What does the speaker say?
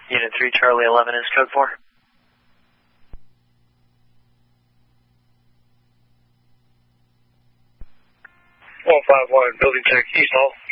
Unit 3, Charlie 11 is code 4. 151, building check, East Hall.